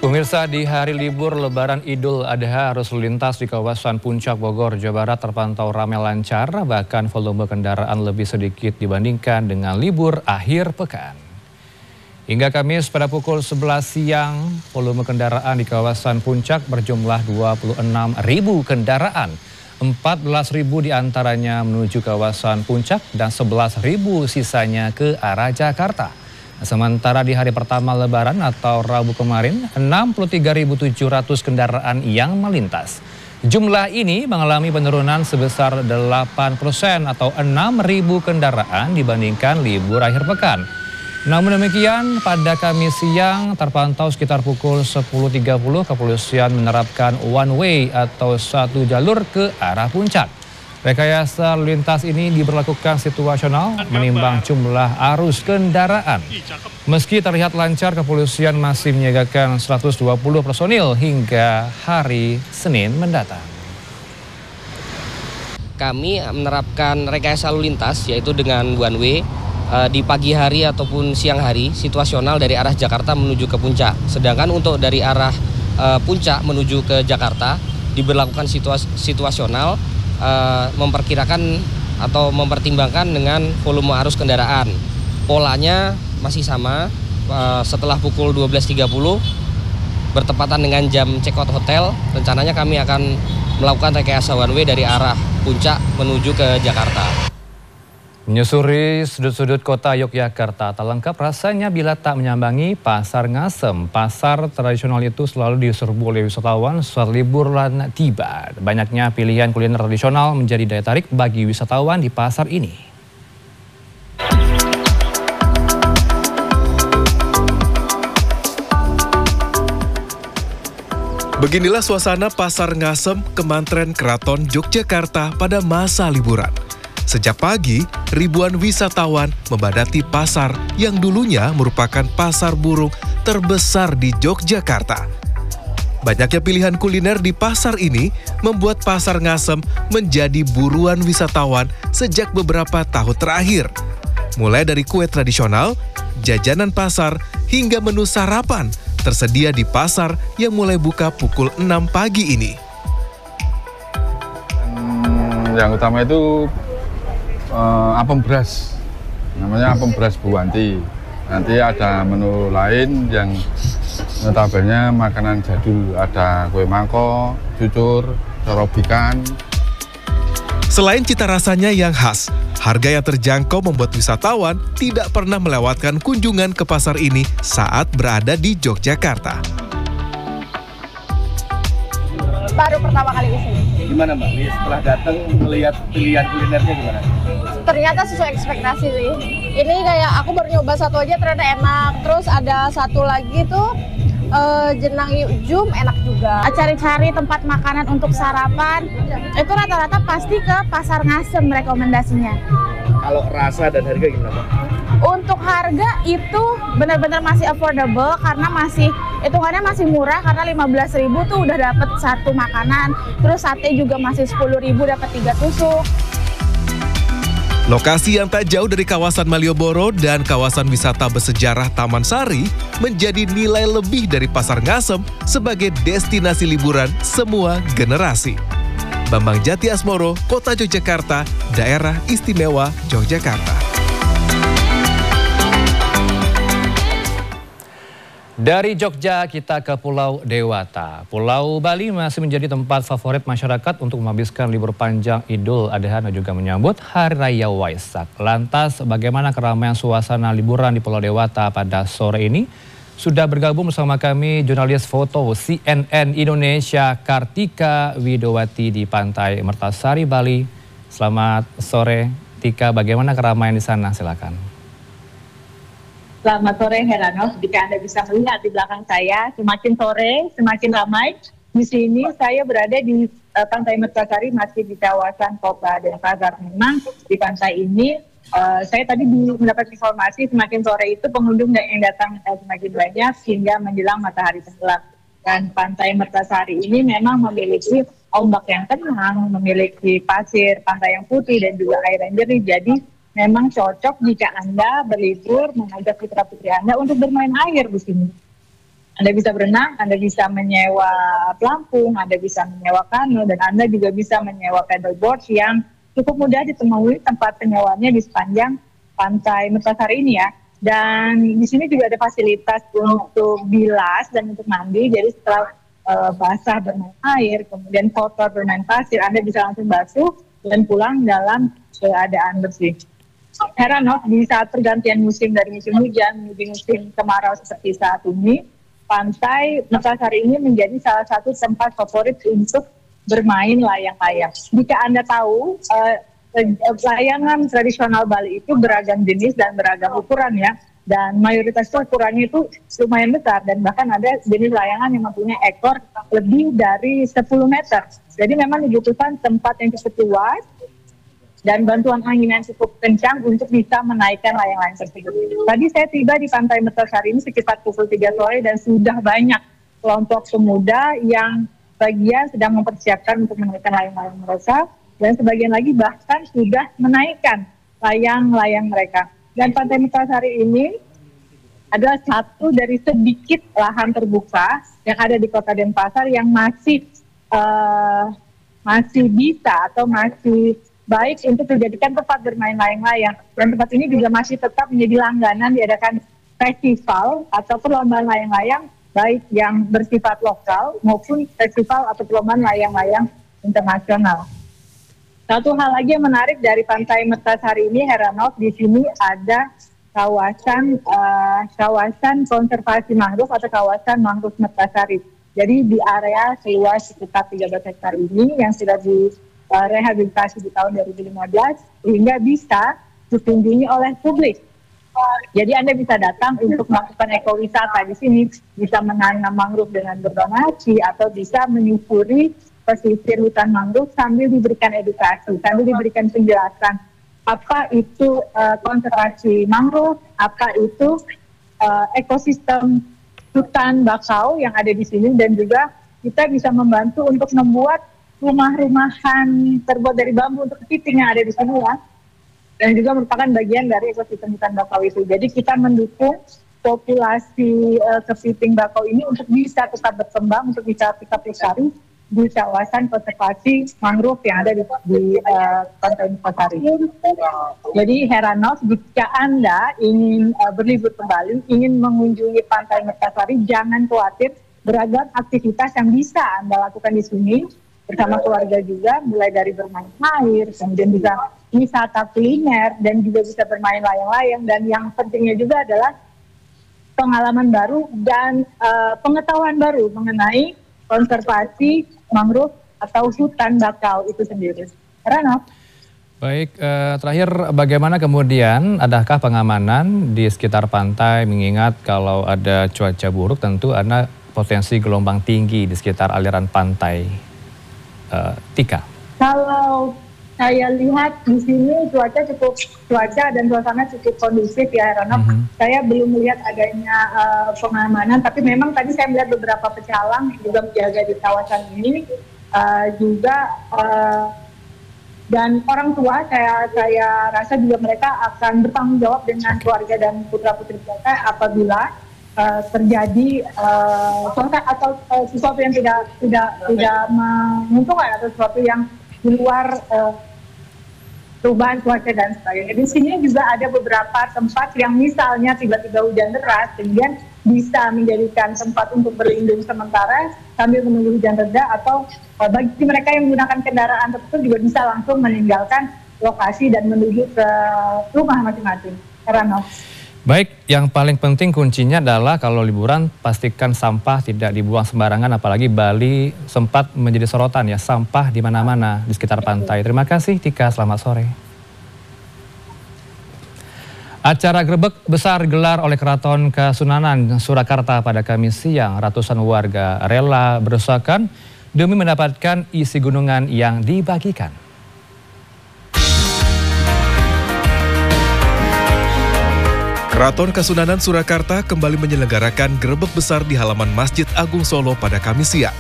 Pemirsa, di hari libur Lebaran Idul Adha, arus lalu lintas di kawasan Puncak Bogor, Jawa Barat terpantau ramai lancar, bahkan volume kendaraan lebih sedikit dibandingkan dengan libur akhir pekan. Hingga Kamis pada pukul 11 siang, volume kendaraan di kawasan Puncak berjumlah 26.000 kendaraan. 14.000 diantaranya menuju kawasan Puncak dan 11.000 sisanya ke arah Jakarta. Sementara di hari pertama Lebaran atau Rabu kemarin, 63.700 kendaraan yang melintas. Jumlah ini mengalami penurunan sebesar 8% atau 6.000 kendaraan dibandingkan libur akhir pekan. Namun demikian, pada Kamis siang terpantau sekitar pukul 10.30 kepolisian menerapkan one way atau satu jalur ke arah Puncak. Rekayasa lalu lintas ini diberlakukan situasional menimbang jumlah arus kendaraan. Meski terlihat lancar, kepolisian masih menyiagakan 120 personil hingga hari Senin mendatang. Kami menerapkan rekayasa lalu lintas yaitu dengan one way di pagi hari ataupun siang hari situasional dari arah Jakarta menuju ke Puncak. Sedangkan untuk dari arah Puncak menuju ke Jakarta diberlakukan situasional memperkirakan atau mempertimbangkan dengan volume arus kendaraan. Polanya masih sama, setelah pukul 12.30 bertepatan dengan jam check out hotel, rencananya kami akan melakukan rekayasa one way dari arah Puncak menuju ke Jakarta. Menyusuri sudut-sudut kota Yogyakarta, tak lengkap rasanya bila tak menyambangi Pasar Ngasem. Pasar tradisional itu selalu diserbu oleh wisatawan saat libur tiba. Banyaknya pilihan kuliner tradisional menjadi daya tarik bagi wisatawan di pasar ini. Beginilah suasana Pasar Ngasem, Kemantren Keraton Yogyakarta pada masa liburan. Sejak pagi, ribuan wisatawan membadati pasar yang dulunya merupakan pasar burung terbesar di Yogyakarta. Banyaknya pilihan kuliner di pasar ini membuat Pasar Ngasem menjadi buruan wisatawan sejak beberapa tahun terakhir. Mulai dari kue tradisional, jajanan pasar, hingga menu sarapan tersedia di pasar yang mulai buka pukul 6 pagi ini. Yang utama itu apem beras, namanya apem beras Bu Wanti. Nanti ada menu lain yang notabene makanan jadul, ada kue mangkok, cucur, corob ikan. Selain cita rasanya yang khas, harga yang terjangkau membuat wisatawan tidak pernah melewatkan kunjungan ke pasar ini saat berada di Yogyakarta. Baru pertama kali ke sini. Gimana Mbak? Setelah datang melihat pilihan kulinernya gimana? Ternyata sesuai ekspektasi sih. Ini kayak aku baru nyoba satu aja ternyata enak. Terus ada satu lagi tuh jenang yukjum enak juga. Cari-cari tempat makanan untuk sarapan itu rata-rata pasti ke Pasar Ngasem rekomendasinya. Kalau rasa dan harga gimana Mbak? Untuk harga itu benar-benar masih affordable karena hitungannya masih murah karena 15.000 tuh udah dapat satu makanan. Terus sate juga masih 10.000 dapat 3 tusuk. Lokasi yang tak jauh dari kawasan Malioboro dan kawasan wisata bersejarah Taman Sari menjadi nilai lebih dari Pasar Ngasem sebagai destinasi liburan semua generasi. Bambang Jati Asmoro, Kota Yogyakarta, Daerah Istimewa Yogyakarta. Dari Jogja kita ke Pulau Dewata. Pulau Bali masih menjadi tempat favorit masyarakat untuk menghabiskan libur panjang Idul Adha dan juga menyambut Hari Raya Waisak. Lantas bagaimana keramaian suasana liburan di Pulau Dewata pada sore ini? Sudah bergabung bersama kami jurnalis foto CNN Indonesia Kartika Widowati di Pantai Mertasari, Bali. Selamat sore Tika, bagaimana keramaian di sana? Silakan. Selamat sore Heranov, jika Anda bisa melihat di belakang saya, semakin sore semakin ramai. Di sini saya berada di Pantai Mertasari, masih di kawasan Kota Denpasar. Memang di pantai ini saya tadi mendapat informasi semakin sore itu pengunjung yang datang semakin banyak hingga menjelang matahari tenggelam. Dan Pantai Mertasari ini memang memiliki ombak yang tenang, memiliki pasir pantai yang putih dan juga air yang jernih. Jadi memang cocok jika Anda berlibur mengajak putra-putri Anda untuk bermain air di sini. Anda bisa berenang, Anda bisa menyewa pelampung, Anda bisa menyewa kano, dan Anda juga bisa menyewa paddleboard yang cukup mudah ditemui tempat penyewaannya di sepanjang pantai Mertasari ini ya. Dan di sini juga ada fasilitas untuk bilas dan untuk mandi, jadi setelah basah bermain air, kemudian kotor bermain pasir, Anda bisa langsung basuh dan pulang dalam keadaan bersih. Heranov, di saat pergantian musim dari musim hujan menuju musim kemarau seperti saat ini, pantai Mertasari ini menjadi salah satu tempat favorit untuk bermain layang-layang. Jika Anda tahu, layangan tradisional Bali itu beragam jenis dan beragam ukuran ya. Dan mayoritas ukurannya itu lumayan besar, dan bahkan ada jenis layangan yang mempunyai ekor lebih dari 10 meter. Jadi memang dibutuhkan tempat yang cukup luas dan bantuan angin yang cukup kencang untuk bisa menaikkan layang-layang tersebut. Tadi saya tiba di pantai Mertasari ini sekitar pukul 3 sore dan sudah banyak kelompok pemuda yang bagian sedang mempersiapkan untuk menaikkan layang-layang mereka, dan sebagian lagi bahkan sudah menaikkan layang-layang mereka. Dan pantai Mertasari ini adalah satu dari sedikit lahan terbuka yang ada di Kota Denpasar yang masih bisa atau masih baik untuk dijadikan tempat bermain layang-layang. Dan tempat ini juga masih tetap menjadi langganan diadakan festival atau perlombaan layang-layang, baik yang bersifat lokal maupun festival atau perlombaan layang-layang internasional. Satu hal lagi yang menarik dari pantai Mertasari ini, Heranov, di sini ada kawasan konservasi mangrove atau kawasan mangrove Mertasari. Jadi di area seluas sekitar 13 hektar ini yang sudah direhabilitasi di tahun 2015 sehingga bisa dikunjungi oleh publik. Jadi Anda bisa datang untuk melakukan ekowisata di sini, bisa menanam mangrove dengan berdonasi atau bisa menyusuri pesisir hutan mangrove sambil diberikan edukasi, sambil diberikan penjelasan apa itu konservasi mangrove, apa itu ekosistem hutan bakau yang ada di sini, dan juga kita bisa membantu untuk membuat rumah-rumahan terbuat dari bambu untuk kepiting yang ada di sini ya, dan juga merupakan bagian dari ekosistem hutan bakau itu. Jadi kita mendukung populasi kepiting bakau ini untuk bisa tetap berkembang, untuk bisa tetap lestari di kawasan konservasi mangrove yang ada di pantai Mertasari. Jadi Heranov, jika Anda ingin berlibur kembali, ingin mengunjungi pantai Mertasari, jangan khawatir, beragam aktivitas yang bisa Anda lakukan di sini bersama keluarga juga, mulai dari bermain air, kemudian juga wisata kuliner, dan juga bisa bermain layang-layang, dan yang pentingnya juga adalah pengalaman baru dan pengetahuan baru mengenai konservasi mangrove atau hutan bakau itu sendiri. Rano. Baik, terakhir bagaimana kemudian, adakah pengamanan di sekitar pantai, mengingat kalau ada cuaca buruk tentu ada potensi gelombang tinggi di sekitar aliran pantai. Tika. Kalau saya lihat di sini cuaca dan suasana cukup kondusif ya Heranov. Saya belum melihat adanya pengamanan, tapi memang tadi saya melihat beberapa pecalang juga menjaga di kawasan ini dan orang tua saya rasa juga mereka akan bertanggung jawab dengan keluarga dan putra-putri mereka apabila terjadi sesuatu yang tidak menguntungkan atau sesuatu yang di luar perubahan cuaca dan sebagainya. Di sini juga ada beberapa tempat yang misalnya tiba-tiba hujan deras sehingga bisa menjadikan tempat untuk berlindung sementara sambil menunggu hujan reda, atau bagi mereka yang menggunakan kendaraan tersebut juga bisa langsung meninggalkan lokasi dan menuju ke rumah masing-masing. Heranov. Baik, yang paling penting kuncinya adalah kalau liburan pastikan sampah tidak dibuang sembarangan, apalagi Bali sempat menjadi sorotan ya, sampah di mana-mana di sekitar pantai. Terima kasih Tika, selamat sore. Acara grebek besar digelar oleh Keraton Kasunanan Surakarta pada Kamis siang. Ratusan warga rela berdesakan demi mendapatkan isi gunungan yang dibagikan. Keraton Kasunanan Surakarta kembali menyelenggarakan grebek besar di halaman Masjid Agung Solo pada Kamis siang.